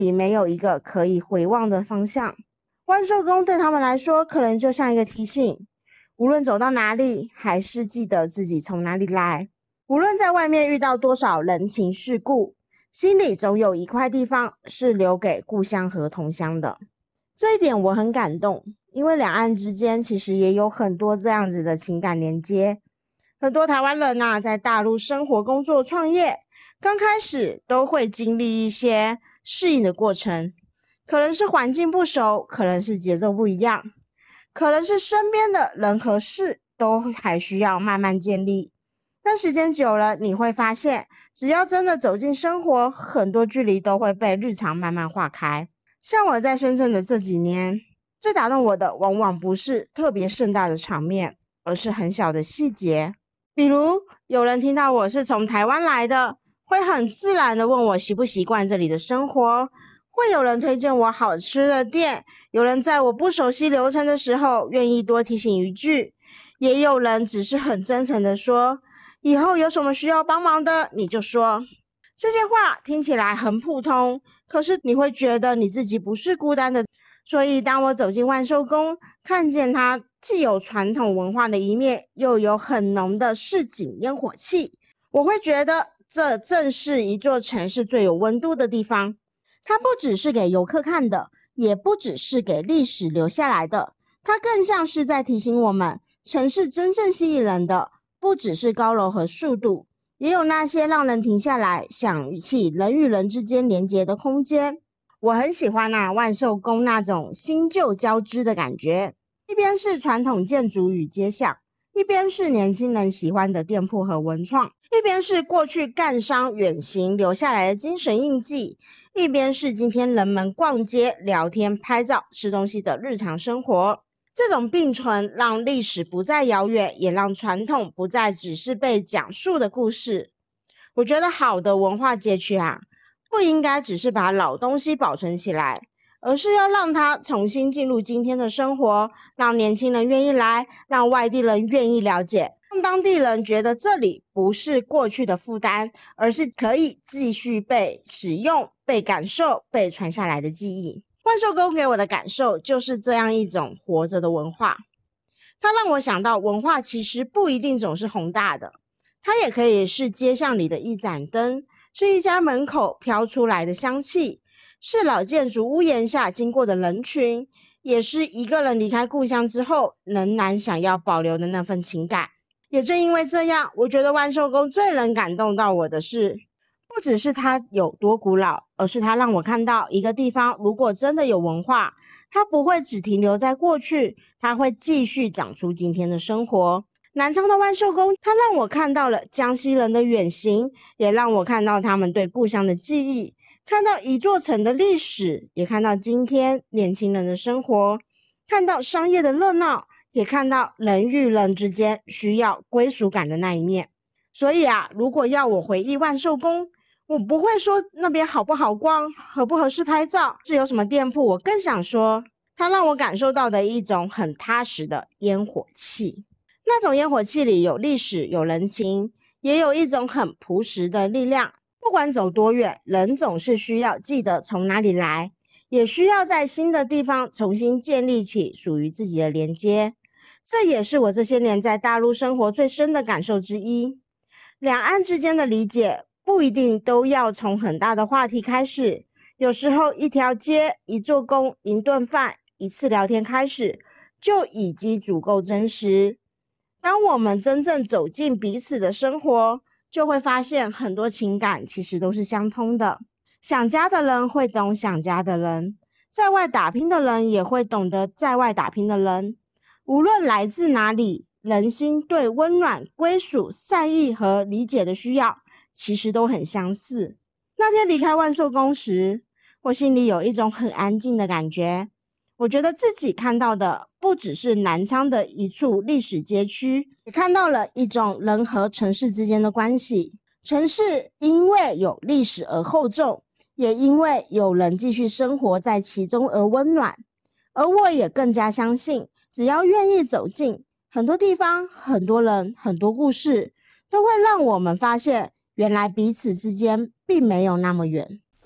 里没有一个可以回望的方向。万寿宫对他们来说，可能就像一个提醒，无论走到哪里，还是记得自己从哪里来。无论在外面遇到多少人情世故，心里总有一块地方是留给故乡和同乡的。这一点我很感动，因为两岸之间其实也有很多这样子的情感连接。很多台湾人在大陆生活、工作、创业，刚开始都会经历一些适应的过程，可能是环境不熟，可能是节奏不一样，可能是身边的人和事都还需要慢慢建立。但时间久了，你会发现，只要真的走进生活，很多距离都会被日常慢慢化开。像我在深圳的这几年，最打动我的往往不是特别盛大的场面，而是很小的细节。比如有人听到我是从台湾来的，会很自然的问我习不习惯这里的生活，会有人推荐我好吃的店，有人在我不熟悉流程的时候愿意多提醒一句，也有人只是很真诚的说，以后有什么需要帮忙的你就说。这些话听起来很普通，可是你会觉得你自己不是孤单的。所以当我走进万寿宫，看见它既有传统文化的一面，又有很浓的市井烟火气，我会觉得这正是一座城市最有温度的地方。它不只是给游客看的，也不只是给历史留下来的，它更像是在提醒我们，城市真正吸引人的不只是高楼和速度，也有那些让人停下来想起人与人之间连结的空间。我很喜欢万寿宫那种新旧交织的感觉，一边是传统建筑与街巷，一边是年轻人喜欢的店铺和文创，一边是过去干商远行留下来的精神印记，一边是今天人们逛街、聊天、拍照、吃东西的日常生活。这种并存让历史不再遥远，也让传统不再只是被讲述的故事。我觉得好的文化街区不应该只是把老东西保存起来，而是要让它重新进入今天的生活，让年轻人愿意来，让外地人愿意了解，让当地人觉得这里不是过去的负担，而是可以继续被使用、被感受、被传下来的记忆。万寿宫给我的感受就是这样一种活着的文化，它让我想到文化其实不一定总是宏大的，它也可以是街巷里的一盏灯，是一家门口飘出来的香气，是老建筑屋檐下经过的人群，也是一个人离开故乡之后仍然想要保留的那份情感。也正因为这样，我觉得万寿宫最能感动到我的是，不只是它有多古老，而是它让我看到一个地方如果真的有文化，它不会只停留在过去，它会继续长出今天的生活。南昌的万寿宫，它让我看到了江西人的远行，也让我看到他们对故乡的记忆，看到一座城的历史，也看到今天年轻人的生活，看到商业的热闹，也看到人与人之间需要归属感的那一面。所以如果要我回忆万寿宫，我不会说那边好不好逛，合不合适拍照，是有什么店铺，我更想说它让我感受到的一种很踏实的烟火气。那种烟火气里有历史，有人情，也有一种很朴实的力量。不管走多远，人总是需要记得从哪里来，也需要在新的地方重新建立起属于自己的连接。这也是我这些年在大陆生活最深的感受之一。两岸之间的理解不一定都要从很大的话题开始，有时候一条街、一座宫、一顿饭、一次聊天开始，就已经足够真实。当我们真正走进彼此的生活，就会发现很多情感其实都是相通的。想家的人会懂想家的人，在外打拼的人也会懂得在外打拼的人。无论来自哪里，人心对温暖、归属、善意和理解的需要，其实都很相似。那天离开万寿宫时，我心里有一种很安静的感觉。我觉得自己看到的不只是南昌的一处历史街区，也看到了一种人和城市之间的关系。城市因为有历史而厚重，也因为有人继续生活在其中而温暖。而我也更加相信，只要愿意走进，很多地方、很多人、很多故事，都会让我们发现，原来彼此之间并没有那么远。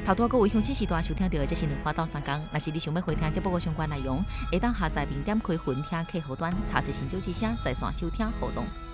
头拄各位乡亲时段收听到的，这是2花到3天。若是你想要回听这报告相关内容，会当下载并点开分听客户端，查询新旧之声在线收听互动。